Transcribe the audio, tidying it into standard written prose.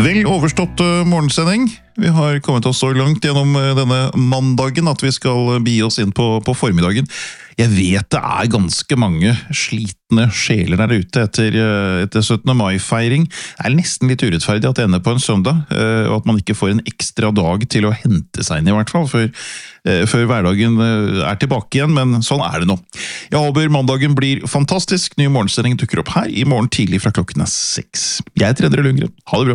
Vel overstått morgensending. Vi har kommet oss så langt gjennom denne mandagen at vi skal bi oss inn på formiddagen. Jeg vet det ganske mange slitne sjeler der ute etter 17. mai-feiring. Det nesten litt urettferdig at det ender på en søndag, og at man ikke får en ekstra dag til å hente seg inn i hvert fall, før hverdagen tilbake igjen, men sånn det nå. Jeg håper mandagen blir fantastisk. Ny morgensending dukker opp her i morgen tidlig fra klokken 6. Jeg heter Endre Lundgren. Ha det bra.